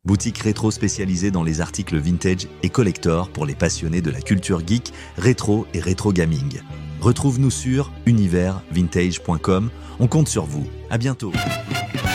Boutique rétro spécialisée dans les articles vintage et collector pour les passionnés de la culture geek, rétro et rétro gaming. Retrouve-nous sur universvintage.com. On compte sur vous. À bientôt.